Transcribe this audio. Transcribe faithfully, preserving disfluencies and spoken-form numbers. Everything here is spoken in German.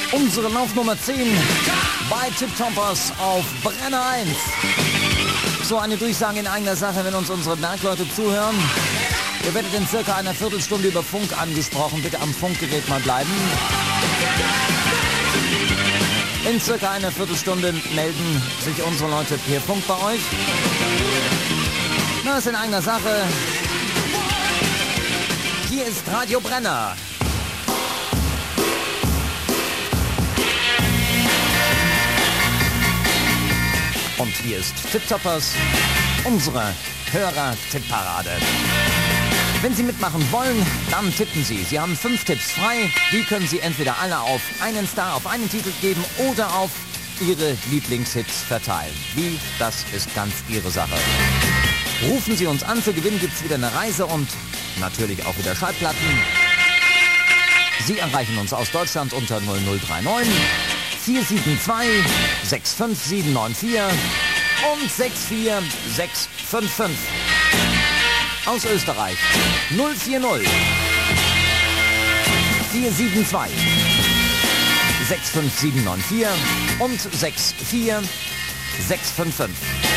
Unsere Laufnummer zehn bei Tip-Toppers auf Brenner eins. So eine Durchsage in eigener Sache, wenn uns unsere Bergleute zuhören. Ihr werdet in circa einer Viertelstunde über Funk angesprochen. Bitte am Funkgerät mal bleiben. In circa einer Viertelstunde melden sich unsere Leute per Funk bei euch. Na, ist in eigener Sache. Hier ist Radio Brenner. Und hier ist Tip-Toppers, unsere Hörer-Tipp-Parade. Wenn Sie mitmachen wollen, dann tippen Sie. Sie haben fünf Tipps frei. Die können Sie entweder alle auf einen Star, auf einen Titel geben oder auf Ihre Lieblingshits verteilen. Wie, das ist ganz Ihre Sache. Rufen Sie uns an, für Gewinn gibt es wieder eine Reise und natürlich auch wieder Schallplatten. Sie erreichen uns aus Deutschland unter null null drei neun vier sieben zwei sechs fünf sieben neun vier und sechs vier sechs fünf fünf. Aus Österreich null vier null vier sieben zwei sechs fünf sieben neun vier und sechs vier sechs fünf fünf.